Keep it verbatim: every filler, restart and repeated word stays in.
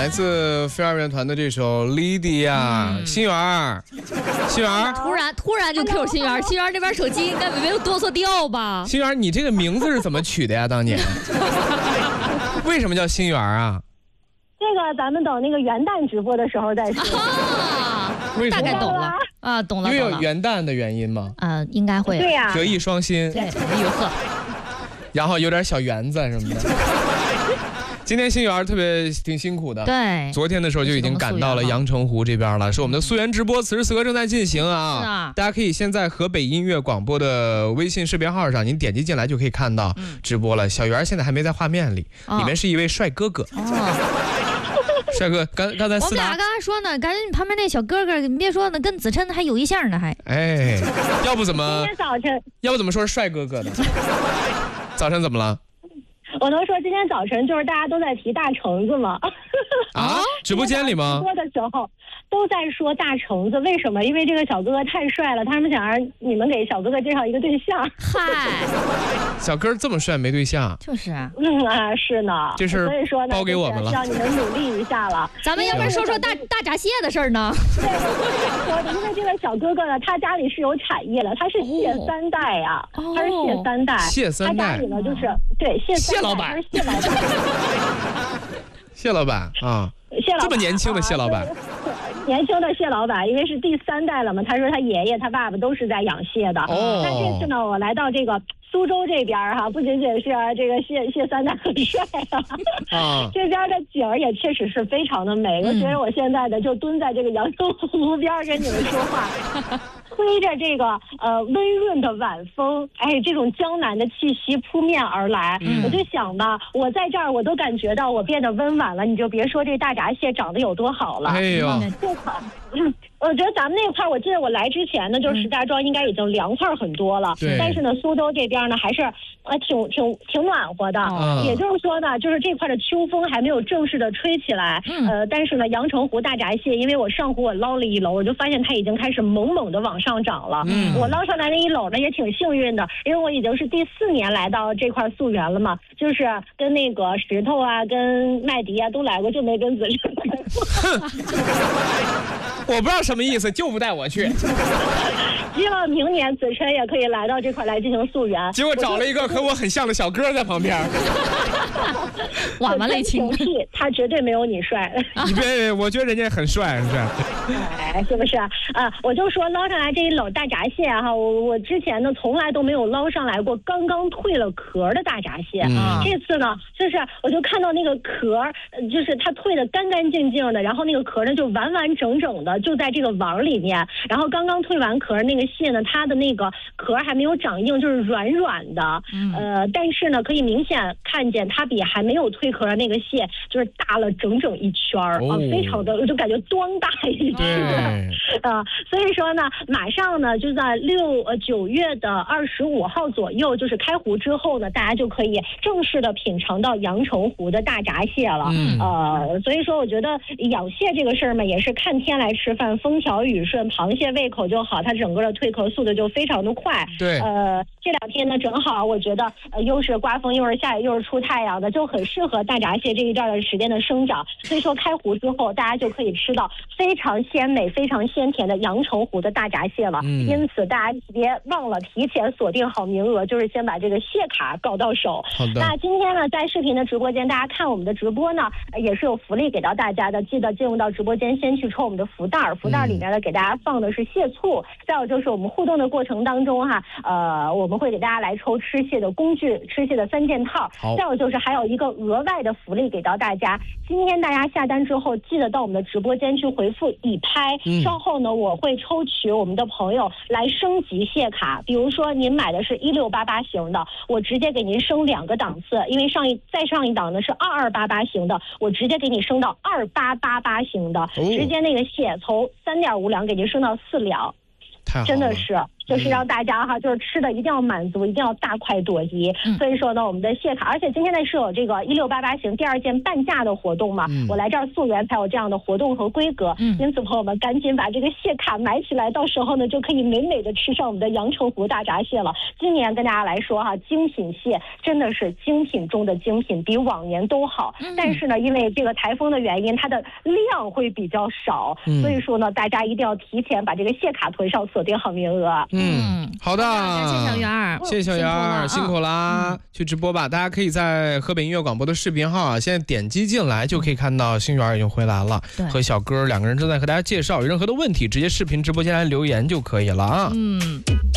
来自飞儿乐团的这首 Lydia， 嗯、心源儿，心源儿， 突然突然就 Q 心源，心源这边手机应该没有哆嗦掉吧？ 心源，你这个名字是怎么取的呀？当年为什么叫心源啊？ 这个咱们等那个元旦直播的时候再说。 啊， 为什么大概懂了啊，懂了。 因为有元旦的原因吗？ 啊、呃，应该会。 对呀、啊， 德艺双馨。 对，哟呵。 然后有点小园子什么的。今天心源特别挺辛苦的， 对， 昨天的时候就已经赶到了阳澄湖这边了，是我们的溯源直播，此时此刻正在进行啊。 是啊， 大家可以先在河北音乐广播的微信视频号上，您点击进来就可以看到直播了。嗯、小源现在还没在画面里，哦、里面是一位帅哥哥。哦，帅哥，刚刚才我们俩刚才说呢，感觉你旁边那小哥哥，你别说呢，跟子琛还有一项呢，还。 哎，要不怎么？ 今天早晨， 要不怎么说是帅哥哥呢？早晨怎么了？ 我能说今天早晨就是大家都在提大橙子吗？ 啊，直播间里吗？ 直播的时候都在说大橙子，为什么？因为这个小哥哥太帅了，他们想让你们给小哥哥介绍一个对象。 嗨， 小哥这么帅没对象？ 就是啊， 嗯啊，是呢。 这事所以说呢， 包给我们了， 让你们努力一下了。 咱们要不然说说大大闸蟹的事儿呢？ 对，我想说的，因为这个小哥哥呢，他家里是有产业的，他是蟹三代呀、啊，哦、他是蟹三代。 蟹三代。 他家里呢就是对蟹三代。 蟹老板。 他是蟹老板。 蟹老板啊， 蟹老板这么年轻的蟹老板。 啊年轻的蟹老板，因为是第三代了嘛，他说他爷爷他爸爸都是在养蟹的。 哦。 那这次呢，我来到这个苏州这边哈，不仅仅是这个蟹蟹三代很帅啊，啊这边的景儿也确实是非常的美。嗯、我觉得我现在呢就蹲在这个阳澄湖边跟你们说话。吹着这个呃温润的晚风，哎，这种江南的气息扑面而来，嗯、我就想吧，我在这儿我都感觉到我变得温婉了，你就别说这大闸蟹长得有多好了。 哎呦， 这块，嗯，我觉得咱们那块，我记得我来之前呢，就是石家庄应该已经凉快很多了， 嗯、 但是呢，苏州这边呢还是呃挺挺挺暖和的，嗯、也就是说呢，就是这块的秋风还没有正式的吹起来，嗯、呃，但是呢，阳澄湖大闸蟹，因为我上湖我捞了一篓，我就发现它已经开始猛猛的往上涨了。嗯，我捞上来那一篓呢也挺幸运的，因为我已经是第四年来到这块溯源了嘛，就是跟那个石头啊、跟麦迪啊都来过，就没跟子琛来过。 我不知道什么意思，就不带我去。 希望明年子琛也可以来到这块来进行溯源。 结果找了一个和我很像的小哥在旁边。 晚完泪清， 他绝对没有你帅。 你别，我觉得人家很帅，很帅。 哎，是不是啊？啊，我就说捞上来这一篓大闸蟹哈，我我之前呢从来都没有捞上来过刚刚蜕了壳的大闸蟹。嗯、这次呢，就是我就看到那个壳，就是它蜕得干干净净的，然后那个壳呢就完完整整的就在这个网里面，然后刚刚蜕完壳那个蟹呢，它的那个壳还没有长硬，就是软软的。嗯、呃，但是呢，可以明显看见它比还没有蜕壳的那个蟹就是大了整整一圈儿、哦、啊，非常的，我就感觉端大一圈啊。所以说呢，马上呢就在六呃九月的二十五号左右，就是开湖之后呢，大家就可以正式的品尝到阳澄湖的大闸蟹了。嗯、呃，所以说我觉得养蟹这个事儿嘛，也是看天来吃饭，风调雨顺，螃蟹胃口就好，它整个的蜕壳速度就非常的快。 对， 呃，这两天呢，正好我觉得呃又是刮风又是下雨又是出太阳的，就很适合大闸蟹这一段的时间的生长。所以说开湖之后，大家就可以吃到非常鲜美、非常鲜甜的阳澄湖的大闸蟹了。嗯、因此大家别忘了提前锁定好名额，就是先把这个蟹卡搞到手。 好的。 那今天呢，在视频的直播间，大家看我们的直播呢，也是有福利给到大家的。记得进入到直播间，先去抽我们的福袋儿，福袋儿里面呢给大家放的是蟹醋。嗯、再有就是我们互动的过程当中哈，呃，我们会给大家来抽吃蟹的工具、吃蟹的三件套。再有就是还有一个额外的福利给到大家。今天大家下单之后，记得到我们的直播间去回复已拍。嗯、稍后呢，我会抽取我们的朋友来升级蟹卡。比如说您买的是一六八八型的，我直接给您升两个档次，因为上一再上一档呢是二二八八型的，我直接给你升到二八八八型的，哦、直接那个蟹从三点五两给您升到四两。真的是就是让大家哈，就是吃的一定要满足，一定要大快朵颐。嗯、所以说呢，我们的谢卡，而且今天呢是有这个一六八八型第二件半价的活动嘛，嗯、我来这儿溯源才有这样的活动和规格。嗯、因此，朋友们赶紧把这个谢卡买起来，到时候呢就可以美美的吃上我们的阳澄湖大闸蟹了。今年跟大家来说哈，精品蟹真的是精品中的精品，比往年都好。嗯、但是呢，因为这个台风的原因，它的量会比较少，嗯、所以说呢，大家一定要提前把这个蟹卡囤上，锁定好名额。 嗯，好的， 感谢小圆儿， 谢谢小圆儿，辛苦啦，嗯、去直播吧。大家可以在河北音乐广播的视频号啊，现在点击进来就可以看到星圆儿已经回来了，和小哥两个人正在和大家介绍，有任何的问题直接视频直播间来留言就可以了啊。嗯。